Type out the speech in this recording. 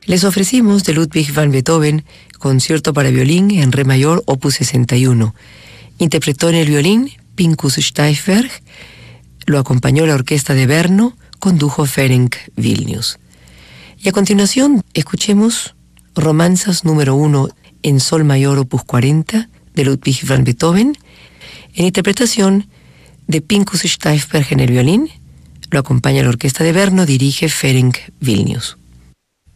Les ofrecimos de Ludwig van Beethoven, concierto para violín en re mayor, opus 61. Interpretó en el violín Pinkus Steifberg, lo acompañó la orquesta de Brno, condujo Ferenc Vilnius. Y a continuación escuchemos Romanzas número 1 en sol mayor, opus 40, de Ludwig van Beethoven, en interpretación de Pinkus Steifberg en el violín, lo acompaña la orquesta de Brno, dirige Ferenc Vilnius.